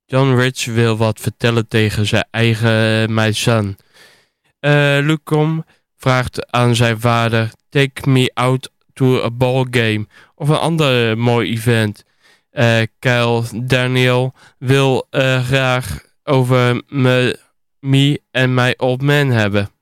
John Rich wil wat vertellen tegen zijn eigen my son. Lucom vraagt aan zijn vader: Take me out to a ball game. Of een ander mooi event. Kyle Daniel wil graag over me en my old man hebben.